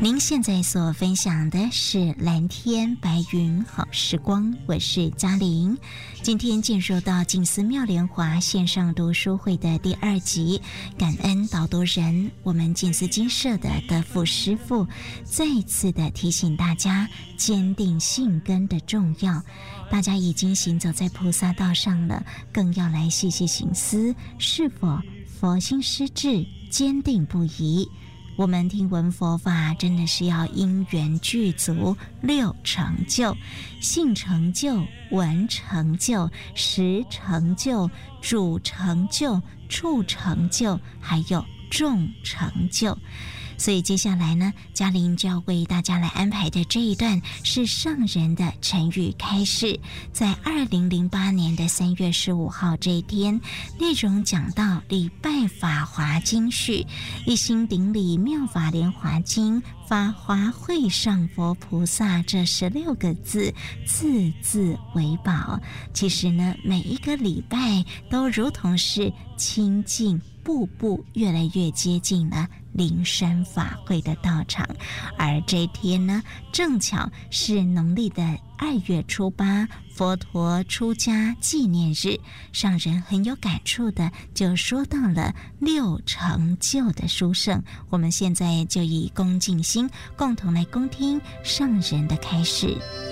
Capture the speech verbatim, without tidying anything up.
您现在所分享的是蓝天白云好时光，我是嘉玲。今天进入到静思妙莲华线上读书会的第二集，感恩导读人我们静思精舍的德福师父再次的提醒大家坚定信根的重要。大家已经行走在菩萨道上了，更要来细细省思，是否佛心施至，坚定不移。我们听闻佛法真的是要因缘具足，六成就：性成就、闻成就、识成就、主成就、处成就，还有众成就。所以接下来呢，嘉玲就要为大家来安排的这一段是上人的成语开示，在二零零八年的三月十五号这一天，内容讲到礼拜法华经序，一心顶礼妙法莲华经，法华会上佛菩萨这十六个字，字字为宝。其实呢，每一个礼拜都如同是清净，步步越来越接近了灵山法会的道场。而这一天呢，正巧是农历的二月初八，佛陀出家纪念日。上人很有感触的就说到了六成就的殊胜。我们现在就以恭敬心共同来恭听上人的开示。